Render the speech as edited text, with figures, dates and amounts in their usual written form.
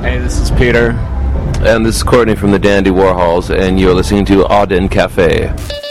Hey, this is Peter. And this is Courtney from the Dandy Warhols, and you're listening to Auden Cafe.